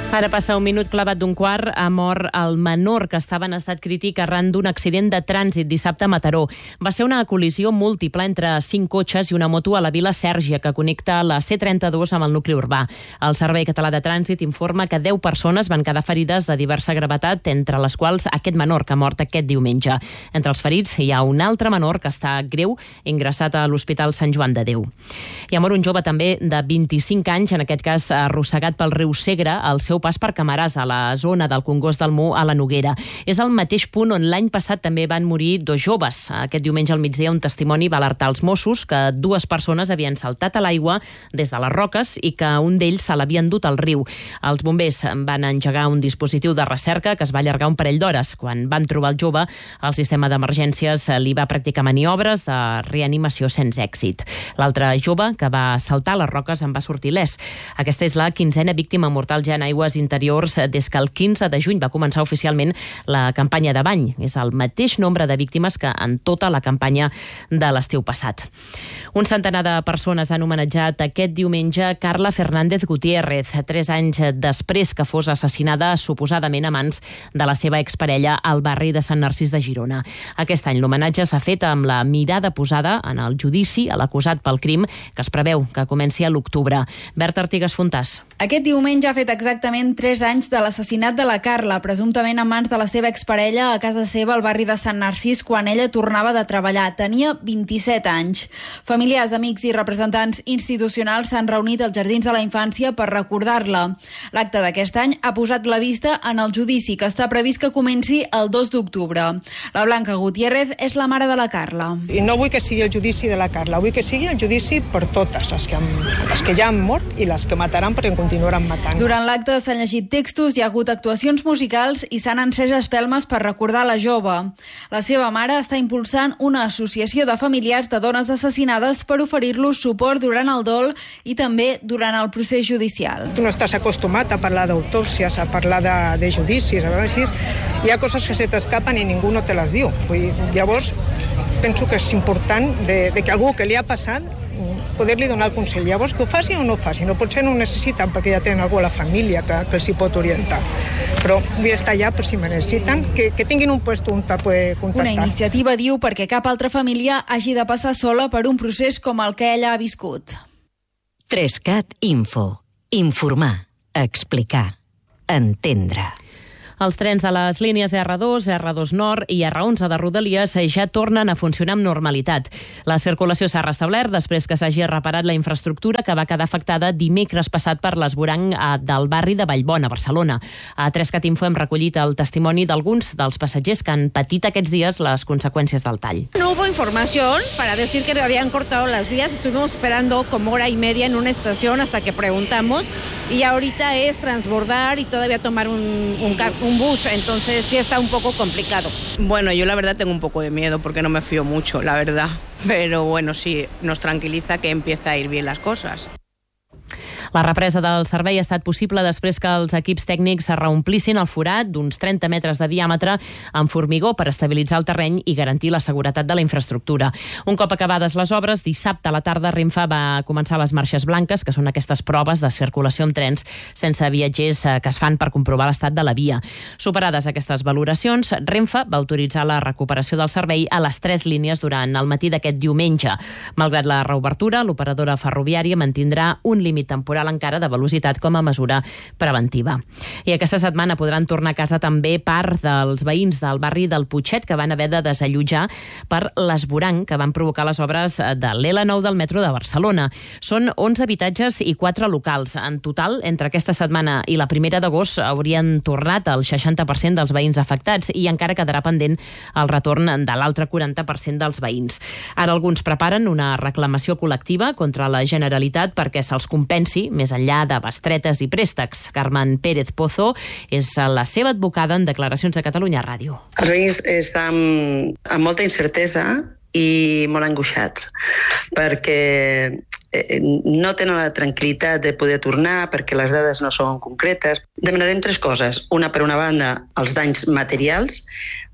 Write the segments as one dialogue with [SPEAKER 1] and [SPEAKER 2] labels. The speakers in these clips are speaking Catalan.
[SPEAKER 1] Ara passa un minut clavat d'un quart. Ha mort el menor que estava en estat crític arran d'un accident de trànsit dissabte a Mataró. Va ser una col·lisió múltiple entre 5 cotxes i una moto a la Vila Sèrgia, que connecta la C32 amb el nucli urbà. El Servei Català de Trànsit informa que 10 persones van quedar ferides de diversa gravetat, entre les quals aquest menor que ha mort aquest diumenge. Entre els ferits hi ha un altre menor que està greu, ingressat a l'Hospital Sant Joan de Déu. Hi ha mort un jove també de 25 anys, en aquest cas arrossegat pel riu Segre, al seu pas per Camaràs, a la zona del Congost del Mu, a la Noguera. És el mateix punt on l'any passat també van morir 2 joves. Aquest diumenge al migdia un testimoni va alertar els Mossos que 2 persones havien saltat a l'aigua des de les roques i que un d'ells se l'havia endut al riu. Els bombers van engegar un dispositiu de recerca que es va allargar un parell d'hores. Quan van trobar el jove, el sistema d'emergències li va practicar maniobres de reanimació sense èxit. L'altre jove, que va saltar a les roques, en va sortir il·lès. Aquesta és la 15a víctima mortal ja en aigües interiors des que el 15 de juny va començar oficialment la campanya de bany. És el mateix nombre de víctimes que en tota la campanya de l'estiu passat. Un centenar de persones han homenatjat aquest diumenge Carla Fernández Gutiérrez, 3 anys després que fos assassinada suposadament a mans de la seva exparella al barri de Sant Narcís de Girona. Aquest any l'homenatge s'ha fet amb la mirada posada en el judici a l'acusat pel crim, que es preveu que comenci a l'octubre. Berta Artigas Fontàs.
[SPEAKER 2] Aquest diumenge ha fet exactament 3 anys de l'assassinat de la Carla, presumptament a mans de la seva exparella a casa seva al barri de Sant Narcís quan ella tornava de treballar. Tenia 27 anys. Familiars, amics i representants institucionals s'han reunit als Jardins de la Infància per recordar-la. L'acte d'aquest any ha posat la vista en el judici, que està previst que comenci el 2 d'octubre. La Blanca Gutiérrez és la mare de la Carla.
[SPEAKER 3] I no vull que sigui el judici de la Carla, vull que sigui el judici per totes, les que ja han mort i les que mataran perquè continuaran matant.
[SPEAKER 2] Durant l'acte s'han llegit textos, hi ha hagut actuacions musicals i s'han encès espelmes per recordar la jove. La seva mare està impulsant una associació de familiars de dones assassinades per oferir-los suport durant el dol i també durant el procés judicial.
[SPEAKER 3] Tu no estàs acostumat a parlar d'autòpsies, a parlar de judicis, a vegades així. Hi ha coses que se t'escapen i ningú no te les diu. Llavors, penso que és important de que algú que li ha passat poder-li donar el consell. Llavors, que ho faci o no ho faci. No potser no ho necessiten perquè ja tenen algú a la família que els hi pot orientar. Però vull estar allà per si me necessiten, que tinguin un lloc on poder contactar.
[SPEAKER 2] Una iniciativa, diu, perquè cap altra família hagi de passar sola per un procés com el que ella ha viscut.
[SPEAKER 4] 3CAT Info. Informar, explicar, entendre.
[SPEAKER 1] Els trens de les línies R2, R2 Nord i R11 de Rodalies ja tornen a funcionar amb normalitat. La circulació s'ha restablert després que s'hagi reparat la infraestructura que va quedar afectada dimecres passat per l'esvoranc del barri de Vallbona, a Barcelona. A 3CAT Info hem recollit el testimoni d'alguns dels passatgers que han patit aquests dies les conseqüències del tall.
[SPEAKER 5] No hubo información para decir que habían cortado las vías. Estuvimos esperando como hora y media en una estación hasta que preguntamos y ahorita es transbordar y todavía tomar un bus, entonces sí está un poco complicado.
[SPEAKER 6] Bueno, yo la verdad tengo un poco de miedo porque no me fío mucho, la verdad. Pero bueno, sí, nos tranquiliza que empieza a ir bien las cosas.
[SPEAKER 1] La represa del servei ha estat possible després que els equips tècnics reomplissin el forat d'uns 30 metres de diàmetre amb formigó per estabilitzar el terreny i garantir la seguretat de la infraestructura. Un cop acabades les obres, dissabte a la tarda Renfe va començar les marxes blanques, que són aquestes proves de circulació amb trens sense viatgers que es fan per comprovar l'estat de la via. Superades aquestes valoracions, Renfe va autoritzar la recuperació del servei a les 3 línies durant el matí d'aquest diumenge. Malgrat la reobertura, l'operadora ferroviària mantindrà un límit temporal encara de velocitat com a mesura preventiva. I aquesta setmana podran tornar a casa també part dels veïns del barri del Putxet que van haver de desallotjar per l'esvoranc que van provocar les obres de l'L9 del metro de Barcelona. Són 11 habitatges i 4 locals. En total, entre aquesta setmana i la 1 d'agost haurien tornat el 60% dels veïns afectats i encara quedarà pendent el retorn de l'altre 40% dels veïns. Ara alguns preparen una reclamació col·lectiva contra la Generalitat perquè se'ls compensi més enllà de bestretes i préstecs. Carmen Pérez Pozo és la seva advocada en declaracions a Catalunya Ràdio.
[SPEAKER 7] Els veïns estan amb molta incertesa i molt angoixats perquè no tenen la tranquil·litat de poder tornar perquè les dades no són concretes. Demanarem 3 coses. Una, per una banda, els danys materials,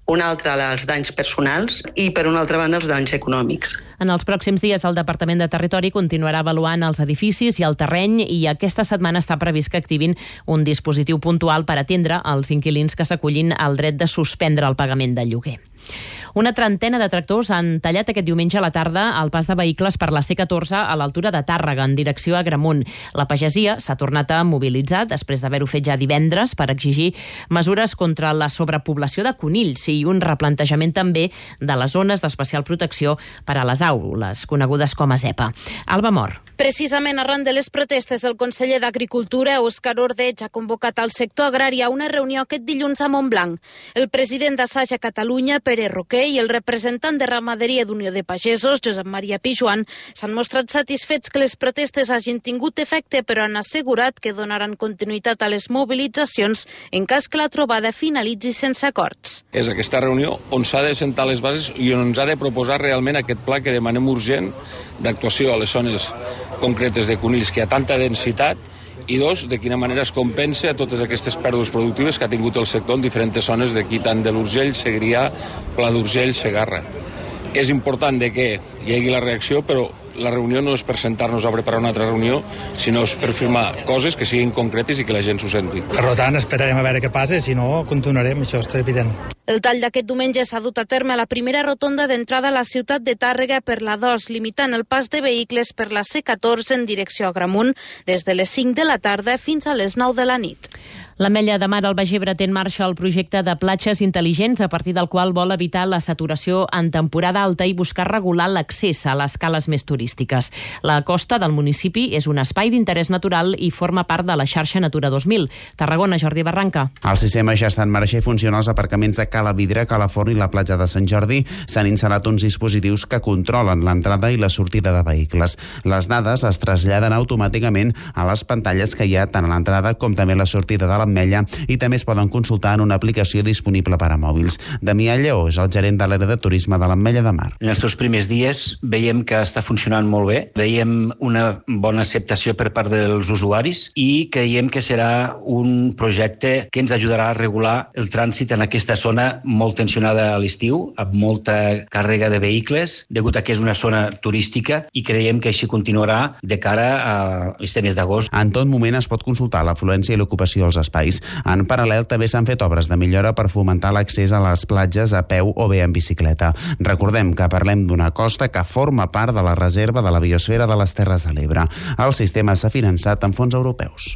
[SPEAKER 7] una altra els danys personals i, per una altra banda, els danys econòmics.
[SPEAKER 1] En els pròxims dies, el Departament de Territori continuarà avaluant els edificis i el terreny i aquesta setmana està previst que activin un dispositiu puntual per atendre els inquilins que s'acullin al dret de suspendre el pagament del lloguer. Una trentena de tractors han tallat aquest diumenge a la tarda el pas de vehicles per la C14 a l'altura de Tàrrega, en direcció a Agramunt. La pagesia s'ha tornat a mobilitzar després d'haver-ho fet ja divendres per exigir mesures contra la sobrepoblació de conills i un replantejament també de les zones d'especial protecció per a les aules, conegudes com a ZEPA. Alba Mor.
[SPEAKER 8] Precisament arran de les protestes, el conseller d'Agricultura, Òscar Ordeig, ha convocat al sector agrari a una reunió aquest dilluns a Montblanc. El president d'Assaja Catalunya, Pere Roquer, i el representant de Ramaderia d'Unió de Pagesos, Josep Maria Pijuan, s'han mostrat satisfets que les protestes hagin tingut efecte, però han assegurat que donaran continuïtat a les mobilitzacions en cas que la trobada finalitzi sense acords.
[SPEAKER 9] És aquesta reunió on s'ha de sentar les bases i on ens ha de proposar realment aquest pla que demanem urgent d'actuació a les zones concretes de conills, que hi ha tanta densitat, i dos, de quina manera es compensa a totes aquestes pèrdues productives que ha tingut el sector en diferents zones d'aquí, tant de l'Urgell, Segrià, Pla d'Urgell, Segarra. És important de que hi hagi la reacció, però la reunió no és per sentar-nos a preparar una altra reunió, sinó és per firmar coses que siguin concretes i que la gent s'ho senti.
[SPEAKER 10] Per tant, esperarem a veure què passa, si no, continuarem, això està evident.
[SPEAKER 8] El tall d'aquest diumenge s'ha dut a terme a la primera rotonda d'entrada a la ciutat de Tàrrega per la 2, limitant el pas de vehicles per la C14 en direcció a Agramunt des de les 5 de la tarda fins a les 9 de la nit.
[SPEAKER 1] L'Ametlla de Mar al Baix Ebre té en marxa el projecte de platges intel·ligents a partir del qual vol evitar la saturació en temporada alta i buscar regular l'accés a les cales més turístiques. La costa del municipi és un espai d'interès natural i forma part de la xarxa Natura 2000. Tarragona, Jordi Barranca.
[SPEAKER 11] El sistema ja està en marxa i funciona als aparcaments de Cala Vidre, Calaforn i la platja de Sant Jordi. S'han instal·lat uns dispositius que controlen l'entrada i la sortida de vehicles. Les dades es traslladen automàticament a les pantalles que hi ha tant a l'entrada com també a la sortida de l'Ametlla i també es poden consultar en una aplicació disponible per a mòbils. Damià Lleó és el gerent de l'àrea de turisme de l'Ametlla de Mar.
[SPEAKER 12] En els seus primers dies veiem que està funcionant molt bé, veiem una bona acceptació per part dels usuaris i creiem que serà un projecte que ens ajudarà a regular el trànsit en aquesta zona molt tensionada a l'estiu, amb molta càrrega de vehicles, degut a que és una zona turística, i creiem que així continuarà de cara a este mes d'agost.
[SPEAKER 11] En tot moment es pot consultar l'afluència i l'ocupació als espais. En paral·lel també s'han fet obres de millora per fomentar l'accés a les platges a peu o bé en bicicleta. Recordem que parlem d'una costa que forma part de la reserva de la biosfera de les Terres de l'Ebre. El sistema s'ha finançat amb fons europeus.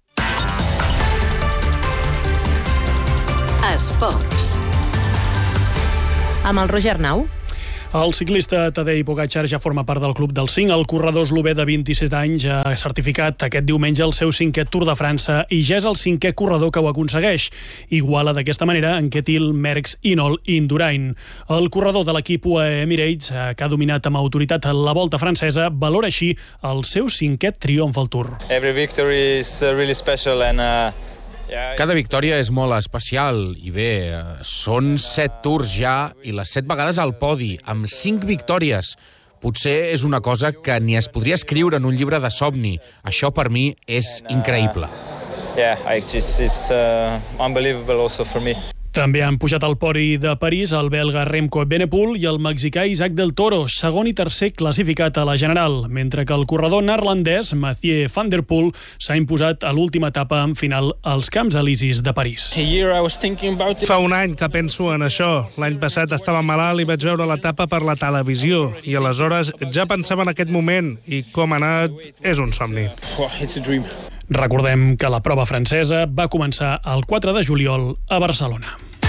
[SPEAKER 4] Esports.
[SPEAKER 1] Amb el Roger Arnau.
[SPEAKER 13] El ciclista Tadej Pogačar ja forma part del Club del 5. El corredor eslové de 27 anys ha certificat aquest diumenge el seu 5è Tour de França i ja és el 5è corredor que ho aconsegueix. Iguala d'aquesta manera en Ketil, Merckx, Inol i Indurain. El corredor de l'equip UAE Emirates, que ha dominat amb autoritat la Volta francesa, valora així el seu 5è triomf al Tour.
[SPEAKER 14] Every victory is really special and
[SPEAKER 15] cada victòria és molt especial i bé, són 7 tours ja i les 7 vegades al podi, amb 5 victòries. Potser és una cosa que ni es podria escriure en un llibre de somni. Això per mi és increïble.
[SPEAKER 14] It's unbelievable also for me.
[SPEAKER 13] També han pujat al podi de París el belga Remco Evenepoel i el mexicà Isaac del Toro, segon i tercer classificat a la general, mentre que el corredor neerlandès Mathieu van der Poel s'ha imposat a l'última etapa en final als Camps Elisis de París.
[SPEAKER 16] Fa un any que penso en això. L'any passat estava malalt i vaig veure l'etapa per la televisió i aleshores ja pensava en aquest moment i com ha anat és un somni.
[SPEAKER 13] Recordem que la prova francesa va començar el 4 de juliol a Barcelona.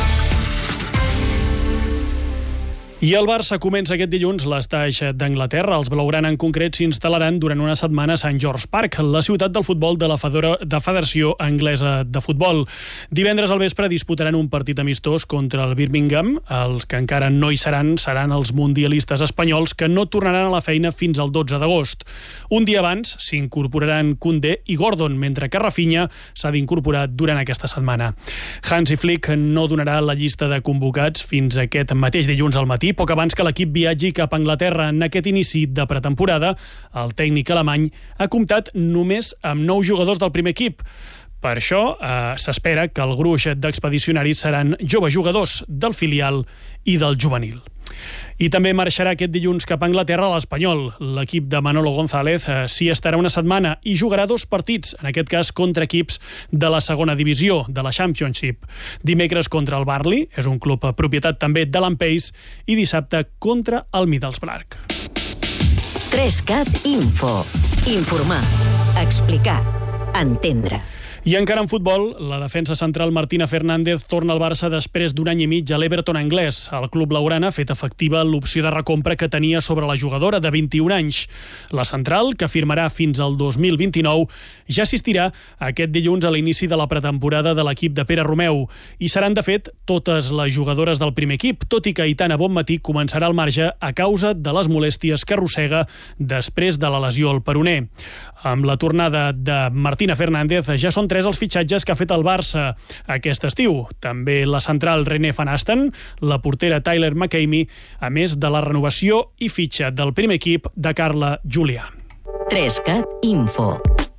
[SPEAKER 13] I el Barça comença aquest dilluns l'estaix d'Anglaterra. Els blaugrana en concret s'instal·laran durant una setmana a St. George Park, la ciutat del futbol de la Federació Anglesa de Futbol. Divendres al vespre disputaran un partit amistós contra el Birmingham. Els que encara no hi seran els mundialistes espanyols, que no tornaran a la feina fins al 12 d'agost. Un dia abans s'incorporaran Koundé i Gordon, mentre que Rafinha s'ha d'incorporar durant aquesta setmana. Hansi Flick no donarà la llista de convocats fins aquest mateix dilluns al matí, poc abans que l'equip viatgi cap a Anglaterra. En aquest inici de pretemporada, el tècnic alemany ha comptat només amb 9 jugadors del primer equip. Per això s'espera que el gruix d'expedicionaris seran joves jugadors del filial i del juvenil. I també marxarà aquest dilluns cap a Anglaterra l'Espanyol. L'equip de Manolo González s'hi estarà una setmana i jugarà 2 partits, en aquest cas contra equips de la segona divisió, de la Championship. Dimecres contra el Burnley, és un club propietat també de l'Ampeix, i dissabte contra el Middlesbrough.
[SPEAKER 4] 3CAT Info. Informar, explicar, entendre.
[SPEAKER 13] I encara en futbol, la defensa central Martina Fernández torna al Barça després d'un any i mig a l'Everton anglès. El club blaugrana ha fet efectiva l'opció de recompra que tenia sobre la jugadora de 21 anys. La central, que firmarà fins al 2029, ja assistirà aquest dilluns a l'inici de la pretemporada de l'equip de Pere Romeu. I seran, de fet, totes les jugadores del primer equip, tot i que Aitana Bonmatí començarà al marge a causa de les molèsties que arrossega després de la lesió al peroné. Amb la tornada de Martina Fernández ja són 3 els fitxatges que ha fet el Barça aquest estiu. També la central René Van Asten, la portera Tyler McCamey, a més de la renovació i fitxa del primer equip de Carla Julià.
[SPEAKER 4] 3CAT Info.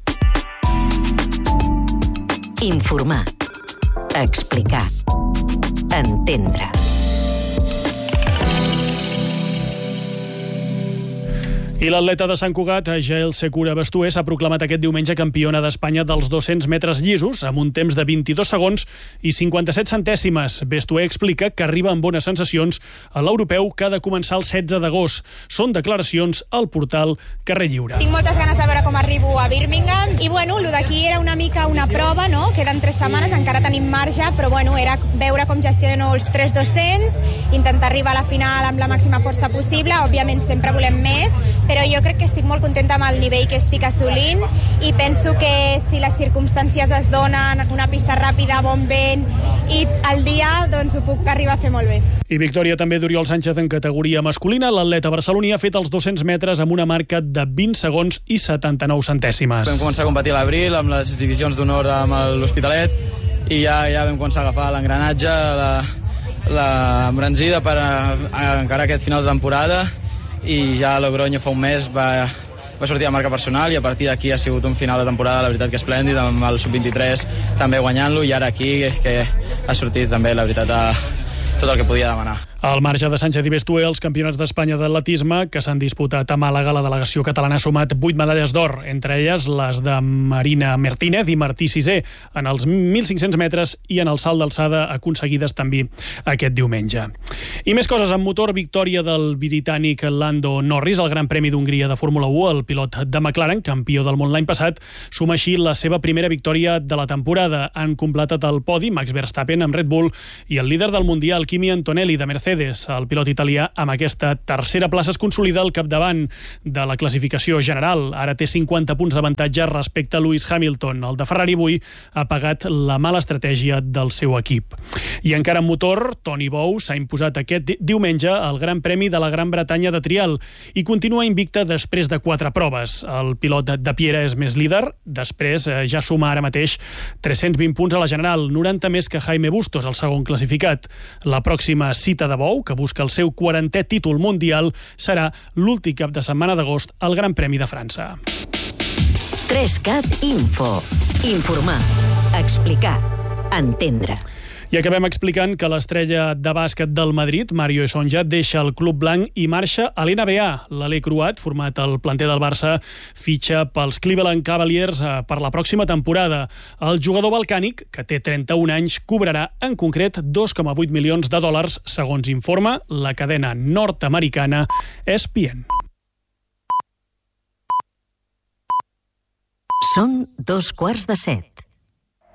[SPEAKER 4] Informar, explicar, entendre.
[SPEAKER 13] I l'atleta de Sant Cugat, Jael Secura Bestué, s'ha proclamat aquest diumenge campiona d'Espanya dels 200 metres llisos amb un temps de 22 segons i 57 centèsimes. Bestué explica que arriba amb bones sensacions a l'europeu que ha de començar el 16 d'agost. Són declaracions al portal Carrer Lliure.
[SPEAKER 17] Tinc moltes ganes de veure com arribo a Birmingham i bueno, el d'aquí era una mica una prova, no? Queden 3 setmanes, encara tenim marge, però bueno, era veure com gestiono els 3-200, intentar arribar a la final amb la màxima força possible. Òbviament sempre volem més, però jo crec que estic molt contenta amb el nivell que estic assolint i penso que si les circumstàncies es donen, una pista ràpida, bon vent i el dia, doncs ho puc arribar a fer molt bé.
[SPEAKER 13] I victòria també d'Oriol Sánchez en categoria masculina. L'atleta barceloní ha fet els 200 metres amb una marca de 20 segons i 79 centèsimes.
[SPEAKER 18] Vam començar a competir a l'abril amb les divisions d'honor amb l'Hospitalet i ja vam començar a agafar l'engranatge, la embranzida per encarar aquest final de temporada, i ja a Logroño fa un mes va sortir a marca personal i a partir d'aquí ha sigut un final de temporada, la veritat que esplèndid, amb el sub-23 també guanyant-lo, i ara aquí que ha sortit també, la veritat, tot el que podia demanar.
[SPEAKER 13] Al marge de Sánchez i Bestué, els campionats d'Espanya d'atletisme que s'han disputat a Màlaga, la delegació catalana ha sumat 8 medalles d'or, entre elles les de Marina Martínez i Martí Sisé en els 1.500 metres i en el salt d'alçada aconseguides també aquest diumenge. I més coses en motor, victòria del britànic Lando Norris al Gran Premi d'Hongria de Fórmula 1. El pilot de McLaren, campió del món l'any passat, suma així la seva primera victòria de la temporada. Han completat el podi Max Verstappen amb Red Bull i el líder del Mundial, Kimi Antonelli, de Mercedes. El pilot italià amb aquesta tercera plaça es consolida al capdavant de la classificació general. Ara té 50 punts d'avantatge respecte a Lewis Hamilton. El de Ferrari avui ha pagat la mala estratègia del seu equip. I encara en motor, Toni Bou s'ha imposat aquest diumenge al Gran Premi de la Gran Bretanya de trial i continua invicta després de 4 proves. El pilot de Piera és més líder, després ja suma ara mateix 320 punts a la general, 90 més que Jaime Bustos, el segon classificat. La pròxima cita de Bou, que busca el seu 40è títol mundial, serà l'últim cap de setmana d'agost al Gran Premi de França.
[SPEAKER 4] 3CAT Info. Informar, explicar, entendre.
[SPEAKER 13] I acabem explicant que l'estrella de bàsquet del Madrid, Mario Esonja, deixa el club blanc i marxa a l'NBA. L'alè croat, format al planter del Barça, fitxa pels Cleveland Cavaliers per la pròxima temporada. El jugador balcànic, que té 31 anys, cobrarà en concret $2,8 milions, segons informa la cadena nord-americana ESPN.
[SPEAKER 4] Són 2:15.